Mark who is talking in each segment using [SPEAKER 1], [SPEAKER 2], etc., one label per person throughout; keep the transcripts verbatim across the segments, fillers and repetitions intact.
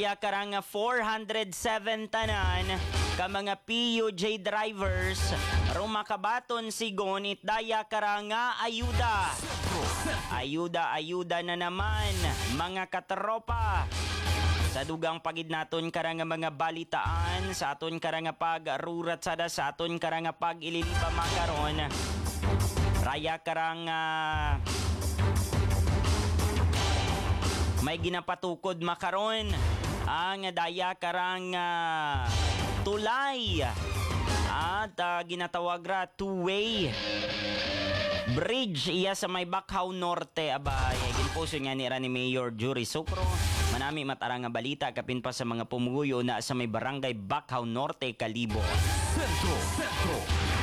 [SPEAKER 1] Daya karang four hundred seven tanan ka mga P U J drivers rumakabaton sigon it daya karang ayuda. Ayuda, ayuda na naman mga katropa. Sa dugang pagid naton karang mga balitaan sa aton karang pag-rurat sada sa aton karang pag-ililipa makaron. Raya karang uh, may ginapatukod makaron ang daya karang uh, tulay at uh, ginatawag ra two-way bridge iya sa may Bacau Norte. Abay, ginposo nga ni ni Mayor Jury Socro. Manami matarang nga balita kapin pa sa mga pumuguyo na sa may barangay Bacau Norte, Kalibo. Sentro, Sentro.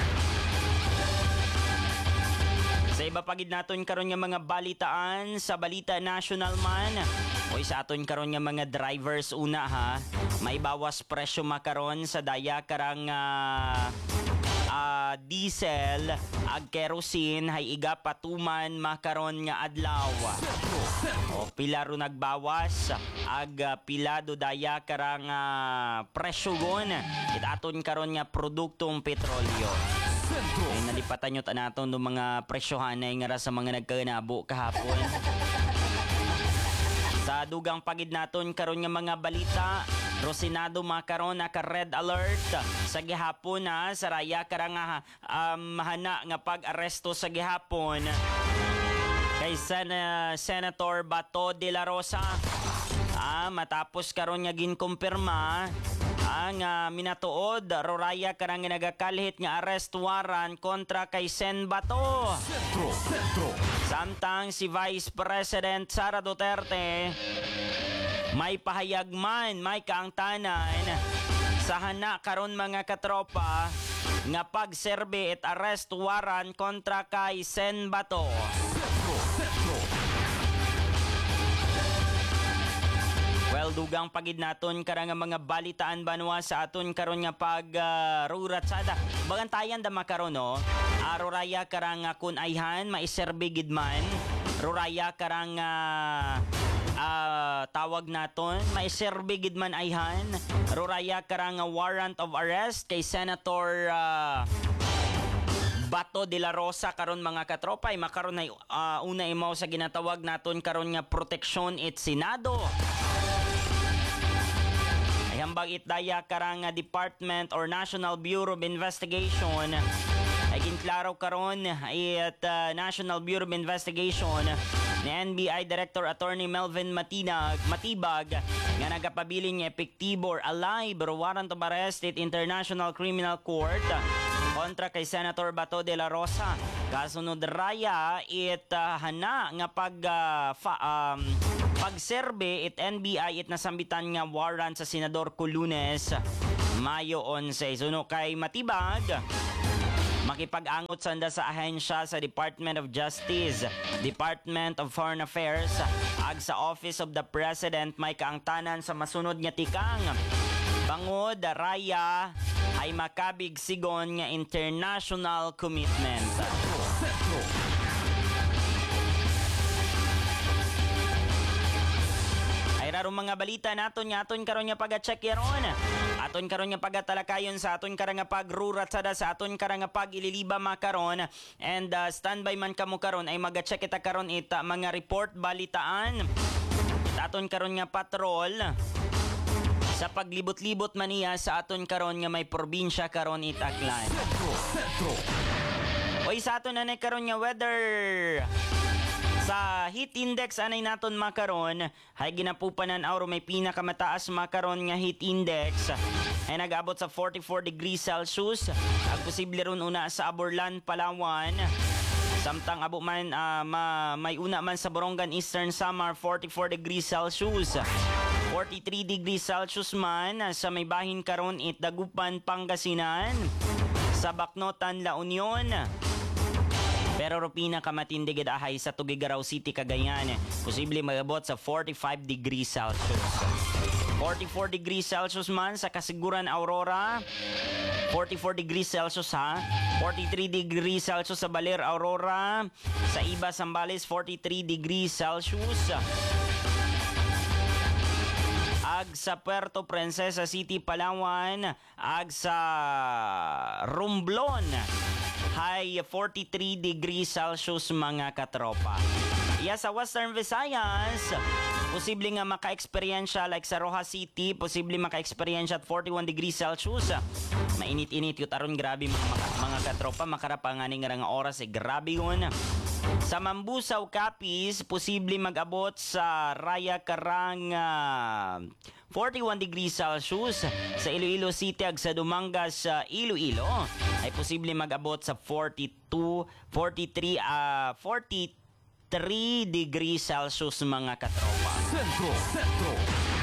[SPEAKER 1] Sa iba pagid naton karon nga mga balitaan sa Balita National man o sa aton karon nga mga drivers una ha, may bawas presyo makaron sa daya karang uh, uh, diesel ag kerosene hay iga patuman makaron nga adlaw. O pila ro nagbawas ag uh, pilado daya karang uh, presyo gon it aton karon nga produktong petrolyo. Ay nalipatan nyo tanaton ng mga presyohanay nga sa mga nagkanabo kahapon. Sa dugang pagid naton karon nga mga balita, Rosinado makaron naka red alert sa gihapon na sa raya karang um, mahana nga pag-aresto sa gihapon kay Sen- uh, Senator Bato de la Rosa. Ah, matapos karon nga ginkumpirma ang uh, minatuod roraya karang nagakalhit nga arrest warrant kontra kay Sen Bato. Sentro, Sentro. Samtang si Vice President Sara Duterte may pahayag man, may kaangtanan sa hana karon mga katropa nga pagserbe at arrest warrant kontra kay Sen Bato. Sentro, Sentro. Well, dugang pagid naton karang mga balitaan banwa sa aton karon nga pag uh, rurat sada. Bagantayan da makaron no. Aroraya karang uh, kun ayhan maiserbe gid man. Roraya karang uh, uh, tawag naton maiserbe gid man ayhan. Roraya karang uh, warrant of arrest kay Senator uh, Bato de la Rosa karon mga katropa ay makaron ay uh, una imaw sa ginatawag naton karon nga proteksyon it Senado. Ay hambag itdaya karang uh, Department or National Bureau of Investigation ay ginklaro karon ay at uh, National Bureau of Investigation ni N B I Director Attorney Melvin Matinag Matibag nga nagapabiling nga epektibo or alive or warrant of arrest at International Criminal Court kontra kay Senator Bato de la Rosa. Kasunod raya it uh, hana nga pag uh, fa, um, pagserbe it N B I it nasambitan nga warrant sa Senador Colunes Mayo eleven. Suno kay Matibag makipag-angot sanda sa ahensya sa Department of Justice, Department of Foreign Affairs ag sa Office of the President may kaangtanan sa masunod nga tikang bangod raya ay makabig sigon nga international commitment. Ay rarong mga balita naton nga aton karon nga paga-check yaron. Aton karon nga pagatalakayon sa aton karon nga pagrurat sada sa aton karon nga pag-ililiba makaron and uh, standby man kamo karon ay maga-check kita karon ita mga report balitaan. Ita aton karon nga patrol sa paglibot-libot maniya sa aton karon nga may probinsya karon itaklan. Sentro, Sentro. Oy sa aton anay karon nga weather. Sa heat index anay naton makaron hay ginapupanan auro may pinakamataas makaron nga heat index ay nag-abot sa forty-four degrees Celsius. Ang posible ron una sa Aborlan, Palawan. Samtang abo man uh, ma, may una man sa Borongan, Eastern Samar forty-four degrees Celsius. forty-three degrees Celsius man sa may bahin karon it Dagupan, Pangasinan. Sa Bacnotan, La Union. Pero rupina kamatindig ahay sa Tugigaraw City, Cagayan. Posible magabot sa forty-five degrees Celsius. forty-four degrees Celsius man sa Kasiguran, Aurora. forty-four degrees Celsius ha. forty-three degrees Celsius sa Baler, Aurora. Sa Iba, Zambales, forty-three degrees Celsius. Ag ag sa Puerto Princesa City, Palawan, ag sa Romblon, high forty-three degrees Celsius mga katropa. Iya sa Western Visayas, posible nga maka-experiensya like sa Rojas City, posible maka-experiensya at forty-one degrees Celsius. Mainit-init yun aron, grabe mga, mga, mga katropa, makarapanganing nga oras, eh, grabe yun. Sa Mambusaw, Capiz, posible mag-abot sa Raya Karang uh, forty-one degrees Celsius. Sa Iloilo City ag sa Dumangas, uh, Iloilo, ay posible mag-abot sa forty-two, forty-three, uh, forty-three degrees Celsius mga katropa.
[SPEAKER 2] Sentro, Sentro.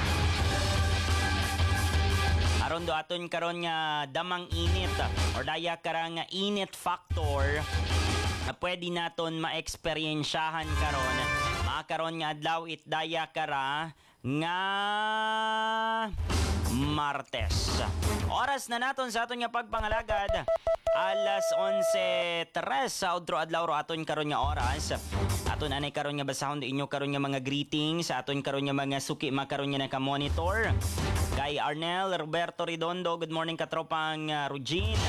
[SPEAKER 1] Aron do aton karon nga damang init or daya karang init factor na pwede naton ma-eksperyensyahan karon. Makaron nga adlaw it daya kara nga Martes. Oras na naton sa aton nga pagpangalagad. Alas onse tres sa udro adlaw ro aton karon nga oras. Aton anay karon nga basahon inyo karon nga mga greetings, aton karon nga mga suki makaron nga naka-monitor. Kay Arnel Roberto Redondo, good morning katropang uh, Rugine.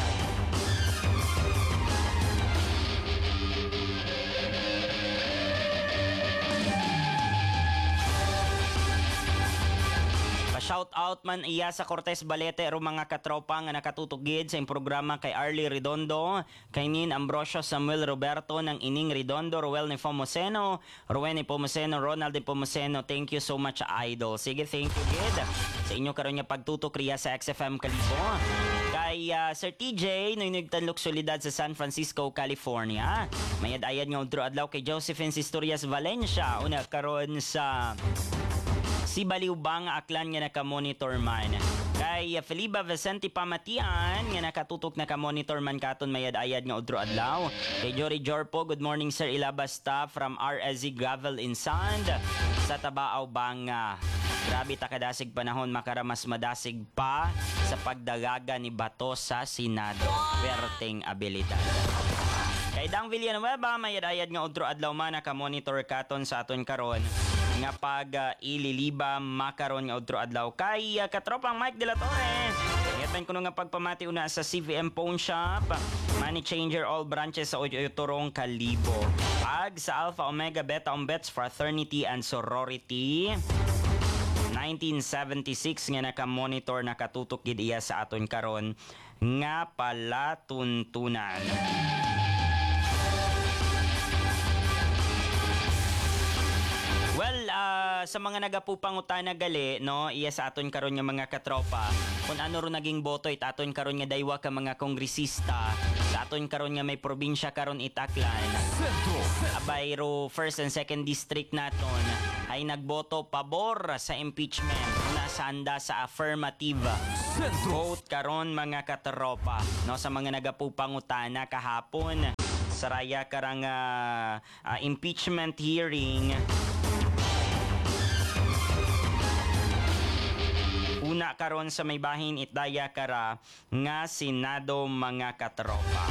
[SPEAKER 1] Shout out man iya sa Cortez Balete ro mga katropa nga nakatutugid sa programa kay Arlie Redondo, kay Nin Ambrosio Samuel Roberto ng Ining Redondo, Roel Nepomuceno, Rowen Nepomuceno, Ronald Nepomuceno. Thank you so much, idol. Sige, thank you gid sa inyo karon nga pagtutok riya sa X F M Kalibo. Kay uh, Sir T J Noynoy Tanlok Solidad sa San Francisco, California. Mayad-ayad nga udro adlaw kay Josephine Sisturias Valencia, una karon sa si Baliw Bang aklan nga naka-monitor man. Kay Feliba Vicente Pamatian nga nakatutok naka-monitor man katon mayad-ayad nga udro adlaw. Kay Jory Jorpo, good morning sir, Ilaba staff from R S Z Gravel in Sand sa Tabaaw Banga. Grabe ta kadasig panahon, makaramas madasig pa sa pagdagaga ni Bato sa Senado. Perteng abilidad. Kay Dang Villanueva, mayad-ayad nga udro adlaw man naka-monitor katon sa aton karon nga pag uh, ililiba makaron nga udro adlaw. Kay uh, katropang Mike De La Torre, ngatan ko nga pagpamati una sa C V M Phone Shop, money changer all branches sa Oyotorong Kalibo. Ag sa Alpha Omega Beta Umbets Fraternity and Sorority, nineteen seventy-six nga naka-monitor nakatutok gid iya sa aton karon nga palatuntunan. Well, uh, sa mga nagapupangutana gali, no, iya sa aton karon nga mga katropa, kung ano ro naging boto it aton karon nga daywa ka mga kongresista, sa aton karon nga may probinsya karon itaklan. Abay ro first and second district naton ay nagboto pabor sa impeachment, una sa anda sa affirmative vote karon mga katropa, no, sa mga nagapupangutana kahapon sa raya karang uh, uh, impeachment hearing. Una karon sa may bahin itdaya kara nga Senado mga katropa.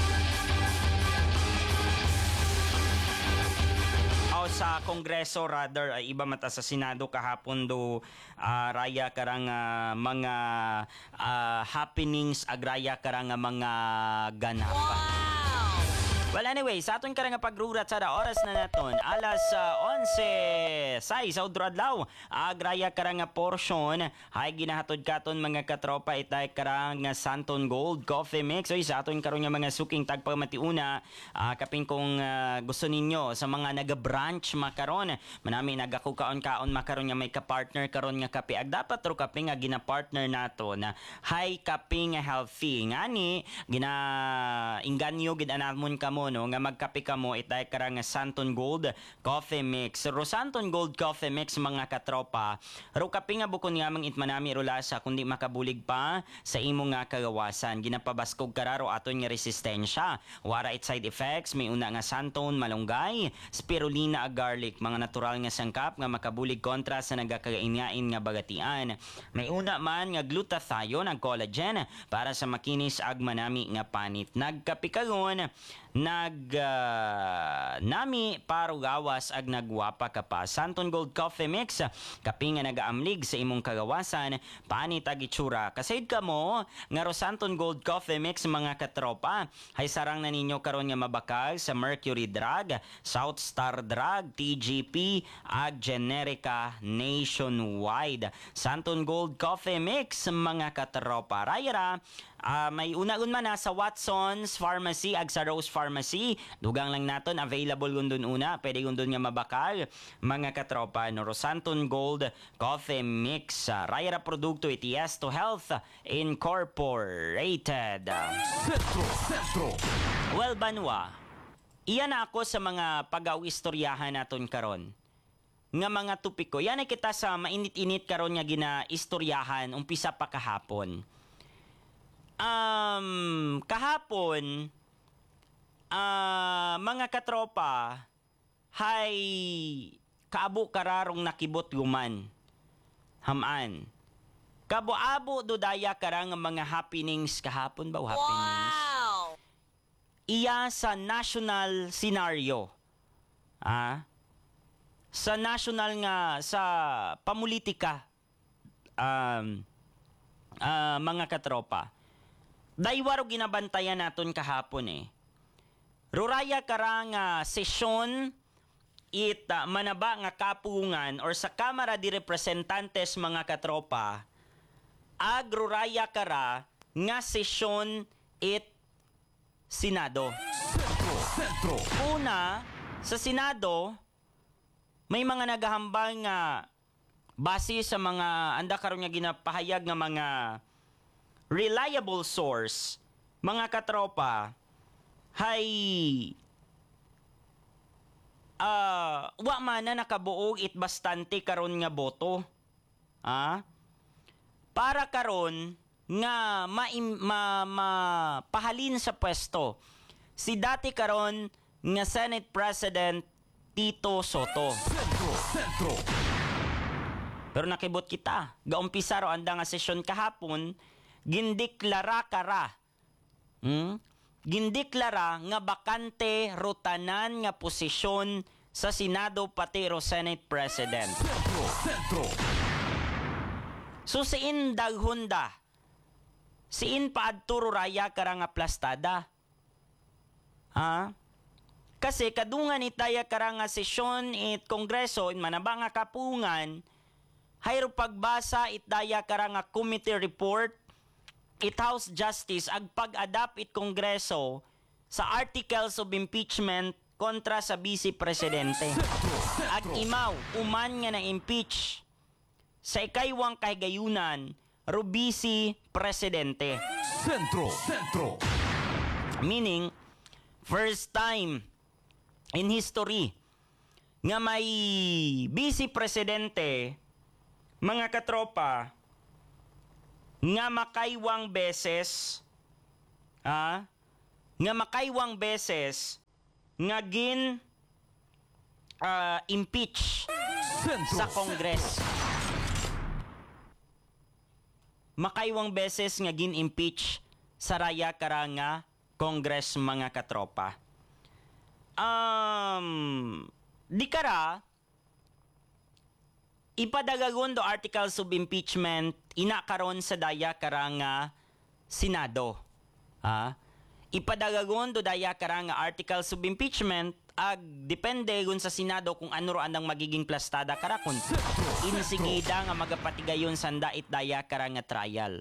[SPEAKER 1] O sa Kongreso rather, ay iba mata sa Senado kahapon do uh, raya karang uh, mga uh, happenings agraya karang mga ganap. Well anyway, sa aton karang pagrurat sa oras na naton alas uh, onse say sa udro adlaw agraya karang portion hay ginahatod katon mga katropa itay karang Santon Gold Coffee Mix. So sa aton karon nga mga suking tagpamatiuna, uh, kaping kung uh, gusto ninyo sa mga naga-branch makaron, manami nagakukaon-kaon makaron nga may ka-partner karon nga kape. Ag dapat ro kape nga gina-partner nato na hay kape nga healthy. Ngani gina inganyo gid anamon kamo no nga magkape kamo itay karang Santon Gold Coffee Mix. Ro Santon Gold Coffee Mix mga katropa, ro kape nga bukon nga mang itmanami ro lasa kundi makabulig pa sa imo nga kagawasan. Ginapabaskog kararo aton nga resistensya. Wara it side effects, may una nga santon, malunggay, spirulina ag garlic, mga natural nga sangkap nga makabulig kontra sa nagakagaingain nga bagatian. May una man nga glutathione ag collagen para sa makinis ag manami nga panit. Nagkape karon nag uh, nami parugawas ag nagwapa ka pa. Santon Gold Coffee Mix, kapi nga nagaamlig sa imong kagawasan, panit ag itsura. Kasayd ka mo, nga ro Santon Gold Coffee Mix mga katropa, hay sarang na ninyo karon nga mabakal sa Mercury Drug, South Star Drug, T G P, ag Generica nationwide. Santon Gold Coffee Mix mga katropa. Rayara, Uh, may una-un man na sa Watson's Pharmacy ag sa Rose Pharmacy. Dugang lang naton available gundon una, pwede gundon nga mabakal mga katropa no Santon Gold Coffee Mix. Uh, Rayara produkto iti Esto Health Incorporated. Centro, Centro. Well banwa, iyan na ako sa mga pag-istoryahan naton karon. Nga mga tupiko, yan ay kita sa mainit-init karon nga gina-istoryahan umpisa pa kahapon. Um, kahapon, uh, mga katropa, hay kaabo kararong nakibot guman. Haman. Kabo-abo do daya karang mga happenings kahapon ba? Happenings? Wow! Iya sa national scenario. Ah? Sa national nga, sa pamulitika, um, uh, mga katropa. Daywaro ginabantayan naton kahapon eh. Ruraya karang uh, sesyon it uh, manaba nga kapungan or sa Kamara de Representantes mga katropa, ag ruraya kara nga sesyon it Senado. Centro, Centro. Una, sa Senado, may mga naghahambal nga base sa mga anda karon nga ginapahayag nga mga reliable source, mga katropa, hay uh, wa man na nakabuog it bastante karon nga boto. Ah? Para karon nga ma, ma, ma pahalin sa pwesto si dati karon nga Senate President Tito Soto. Centro, Centro. Pero nakibot kita, gaumpisa ro anda nga sesyon kahapon, gindeklara kara. Hmm? Gindeklara nga bakante rotanan nga posisyon sa Senado pati ro Senate President. Centro, Centro. So siin daghunda. Siin paadto raya kara nga plastada. Ha? Kasi kadungan itaya kara nga sesyon it Kongreso in manaba nga kapungan, hayro pagbasa itdaya kara nga committee report it House Justice ag pag-adapt it Kongreso sa articles of impeachment kontra sa Vice Presidente. Ag imaw, uman nga na-impeach sa ikaywang kahigayunan ro Vice Presidente. Centro, Centro. Meaning, first time in history nga may Vice Presidente, mga katropa, nga makaywang beses, ah, nga makaywang beses, nga gin uh, impeach Centro, sa Congress. Makaywang beses nga gin impeach sa raya kara nga Congress mga katropa. Um, di kara, ipadagagon do articles of impeachment ina karon sa daya kara nga Senado. Ha? Ipadagagon do daya kara nga articles of impeachment ag depende gun sa Senado kung ano ro andang magiging plastada kara kun insigida nga magapatigayon sanda it daya kara nga trial.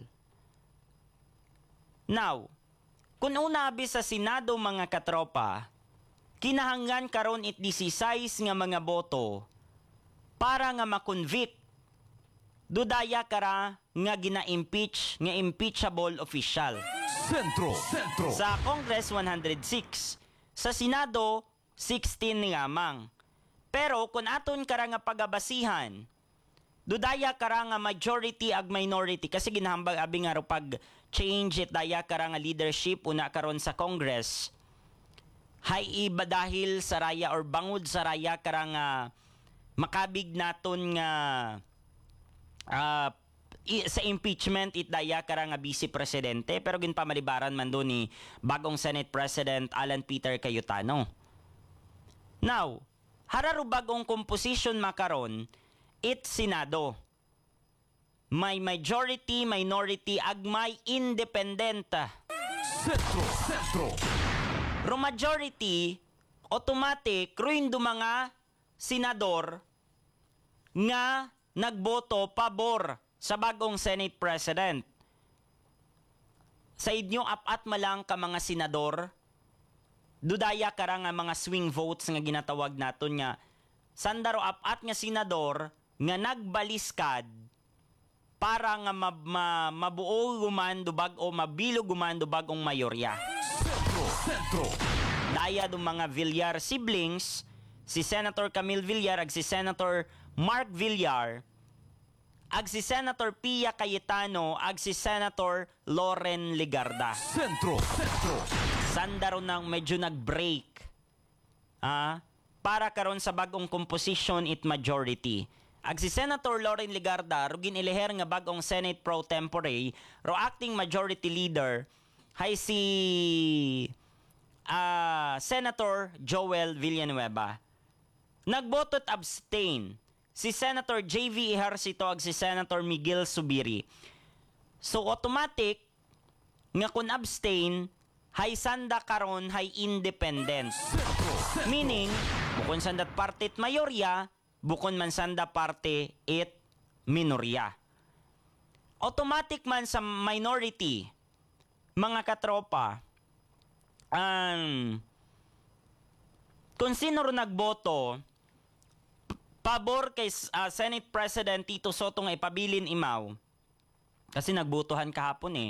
[SPEAKER 1] Now, kung unabi sa Senado mga katropa, kinahanglan karon it disisize nga mga boto para nga makonvict dudaya kara nga gina-impeach nga impeachable official. Centro, Centro. Sa Congress one hundred six, sa Senado sixteen lamang. Pero kung aton kara nga pagabasihan, dudaya kara nga majority ag minority kasi ginahambag abi nga ro pag change it daya kara nga leadership una karon sa Congress. Hay iba dahil sa raya or bangod sa raya kara nga makabig naton nga uh, i- sa impeachment itdaya kara nga vice presidente pero ginpamalibaran man do ni bagong Senate President Alan Peter Cayetano. Now, hararo bagong composition makaron it Senado. May majority, minority, ag may independent.
[SPEAKER 2] Sentro, sentro.
[SPEAKER 1] Ro majority, automatic, ruin do mga senador nga nagboto pabor sa bagong Senate President. Sa inyo, apat malang ka mga senador, dudaya kara nga mga swing votes nga ginatawag naton nga, sandaro apat nga senador nga nagbaliskad para nga ma, ma, mabuo gumandubag o mabilog gumandubag ang mayorya.
[SPEAKER 2] Sentro, sentro.
[SPEAKER 1] Daya do mga Villar siblings, si Senator Camille Villar ag si Senator Mark Villar, ag si Senator Pia Cayetano, ag si Senator Loren Legarda.
[SPEAKER 2] Sentro, sentro.
[SPEAKER 1] Sandaro nang medyo nag-break. Ah, para karon sa bagong composition it majority. Ag si Senator Loren Legarda, rugin iliher nga bagong Senate Pro Tempore, ro acting majority leader, hay si ah, Senator Joel Villanueva. Nagboto't abstain si Senator J V Ejercito ag si Senator Miguel Subiri. So automatic nga kun abstain hay sanda karon hay independent. Meaning bukon sandat partit mayorya, bukon man sanda parte it minorya. Automatic man sa minority, mga katropa, ang um, kung sino ro nagboto pabor kay uh, Senate President Tito Soto nga ipabilin imaw, kasi nagbotohan kahapon eh,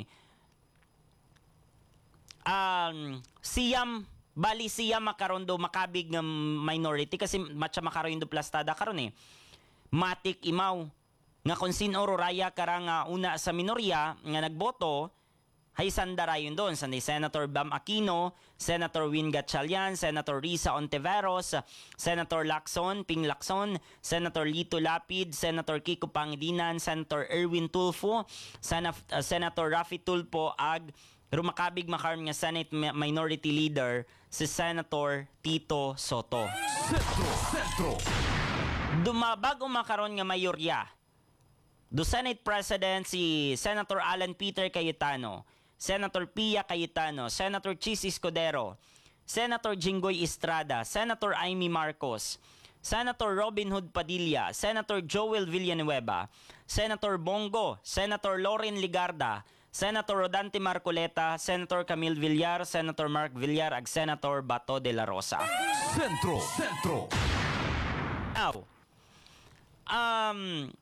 [SPEAKER 1] um, siyam bali siyam makaron do makabig ng minority kasi matcha makaron do plastada karon eh, matik imaw nga kung sino ro raya kara nga una sa minorya nga nagboto hay sandarayon doon sa ni Senator Bam Aquino, Senator Win Gatchalian, Senator Risa Ontiveros, Senator Lacson, Ping Lacson, Senator Lito Lapid, Senator Kiko Pangilinan, Senator Erwin Tulfo, Sen- uh, Senator Raffy Tulfo ag rumakabig makaron nga Senate Minority Leader si Senator Tito Soto.
[SPEAKER 2] Sentro, sentro.
[SPEAKER 1] Dumabag o makaron nga mayorya do Senate President si Senator Alan Peter Cayetano, Senator Pia Cayetano, Senator Chis Escudero, Senator Jinggoy Estrada, Senator Amy Marcos, Senator Robin Hood Padilla, Senator Joel Villanueva, Senator Bongo, Senator Loren Legarda, Senator Rodante Marcoleta, Senator Camille Villar, Senator Mark Villar, ag Senator Bato de la Rosa.
[SPEAKER 2] Sentro, sentro.
[SPEAKER 1] Now, um,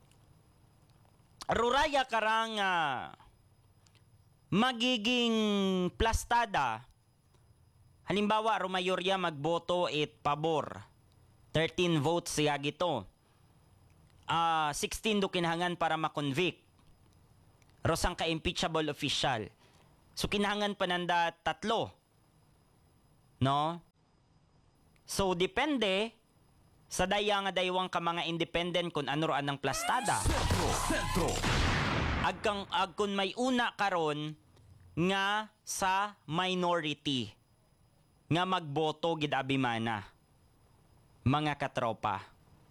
[SPEAKER 1] ruraya karang uh, magiging plastada. Halimbawa, rumayorya magboto it pabor. thirteen votes siya gito. Uh, sixteen do kinhangan para makonvict. Rosang ka-impeachable official. So kinhangan pa nanda tatlo. No? So depende sa daya nga daywang ka mga independent kung ano roan ng plastada.
[SPEAKER 2] Sentro, sentro.
[SPEAKER 1] Agkang ag kun may una karon nga sa minority nga magboto gid abimana, mga katropa.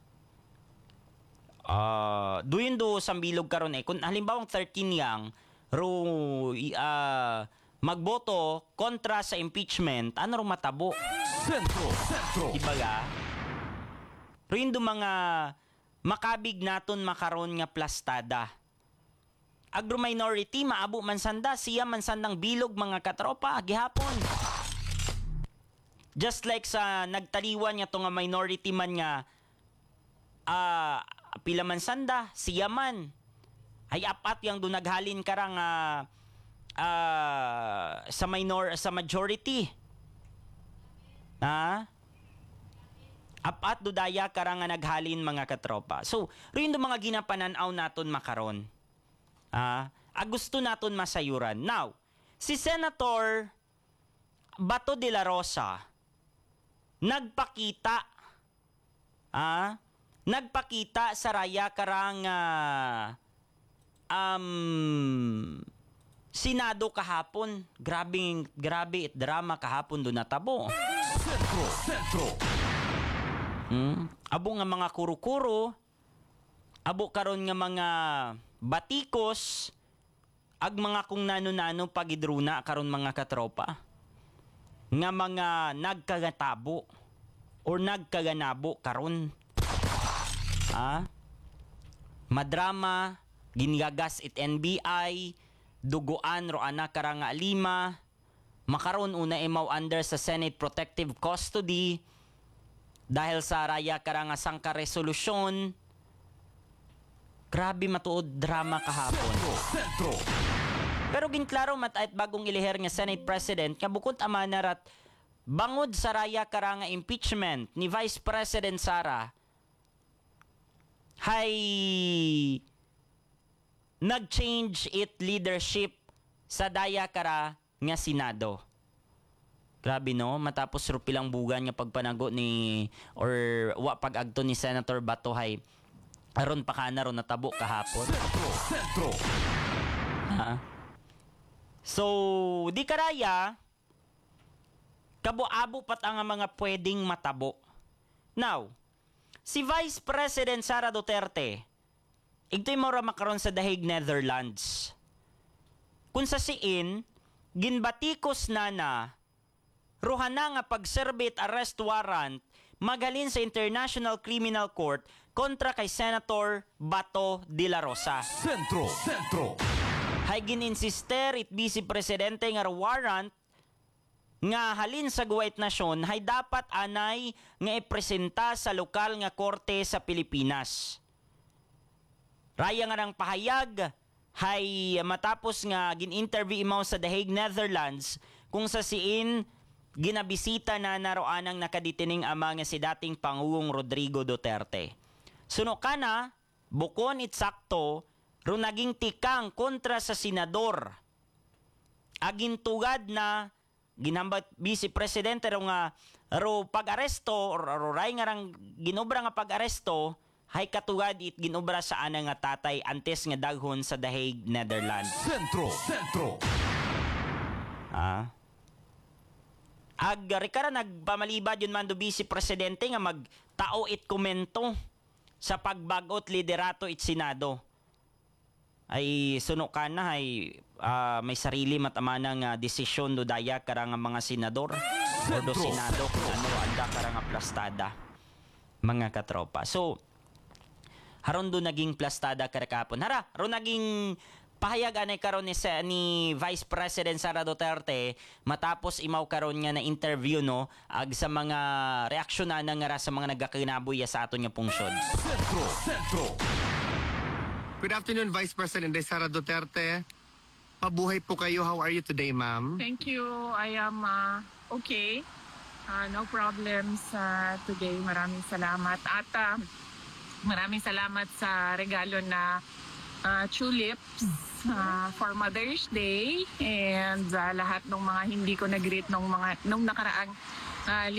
[SPEAKER 1] Ah, uh, duyon do sa bilog karon eh kun halimbawa thirteen yang ro uh, magboto kontra sa impeachment, ano ro matabo?
[SPEAKER 2] Sentro, sentro.
[SPEAKER 1] Dibaga? Ro do mga makabig naton makaron nga plastada. Agro minority maabo man sanda siya man sandang bilog, mga katropa gihapon. Just like sa nagtaliwan nga to nga minority man nga ah uh, pila man sanda siya man ay apat yang do naghalin karang uh, uh, sa minor sa majority. Ha? Apat do daya karang nga naghalin, mga katropa. So, rin do mga ginapananaw naton makaron. Ah, uh, gusto naton masayuran. Now, si Senator Bato de la Rosa nagpakita ah nagpakita sa raya karang uh, um, Senado kahapon. Grabe, grabe it drama kahapon doon natabo.
[SPEAKER 2] Sentro, sentro.
[SPEAKER 1] Hmm? Abo nga mga kuro-kuro, abo karon nga mga batikos, ag mga kung nano-nano pagidruna karon mga katropa. Nga mga nagkagatabo or nagkaganabo karon. Ha? Madrama, gingagas it N B I, duguan ro ana karanga lima, makaron una imaw under sa Senate Protective Custody dahil sa raya karanga sangka resolusyon. Grabe matuod drama kahapon.
[SPEAKER 2] Sentro, sentro.
[SPEAKER 1] Pero ginklaro matayt bagong iliher nga Senate President nga bukod amanarat bangod sa raya karanga impeachment ni Vice President Sara hay nag-change it leadership sa daya kara nga Senado. Grabe no, matapos rupilang bugan nga pagpanago ni or wa pag-agto ni Senator Bato hay aron pa kana ron natabo kahapon.
[SPEAKER 2] Sentro, sentro.
[SPEAKER 1] Ha? So, di karaya kabo-abo pat ang mga pwedeng matabo. Now, si Vice President Sara Duterte igtoy mo ra makaron sa dahig Netherlands. Kung sa siin, ginbatikos na na ruhana nga pag-serve at arrest warrant magalin sa International Criminal Court kontra kay Senator Bato de la Rosa.
[SPEAKER 2] Sentro, sentro.
[SPEAKER 1] Hay gininsister it Vice Presidente nga warrant nga halin sa guwait nasyon hay dapat anay nga ipresenta sa lokal nga korte sa Pilipinas. Raya nga ng pahayag hay matapos nga gin-interview imaw sa The Hague, Netherlands kung sa siin ginabisita na naroanang nakaditining ama nga si dating Pangulong Rodrigo Duterte. Suno kana, bukon it sakto, ro naging tikang kontra sa senador. Agintugad na ginambat Vice Presidente ro nga ro pag-aresto or ro ray nga rang ginobra nga pag-aresto hay katugad it ginobra sa ana nga tatay antes nga daghon sa The Hague, Netherlands.
[SPEAKER 2] Sentro, sentro.
[SPEAKER 1] Ah. Ag rikara nagpamalibad yun man do Vice Presidente nga magtao it komento sa pagbagot liderato it Senado. Ay suno ka na ay ah, may sarili matamana nga desisyon do daya karang mga senador o do Senado kung ano anda karang plastada mga katropa. So haron do naging plastada karakapon. Hara, ron naging pahayag anay karon ni, ni Vice President Sara Duterte matapos imaw karon nga na interview no ag sa mga reaksyon na nga ra sa mga nagakinabuy sa aton nga pungsod.
[SPEAKER 2] Sentro, sentro.
[SPEAKER 3] Good afternoon, Vice President Sara Duterte. Mabuhay po kayo. How are you today, ma'am?
[SPEAKER 4] Thank you. I am uh, okay. Uh, no problems uh, today. Maraming salamat. At uh, maraming salamat sa regalo na uh, tulips uh, for Mother's Day and uh, lahat ng mga hindi ko nag-greet nung mga nung nakaraang uh,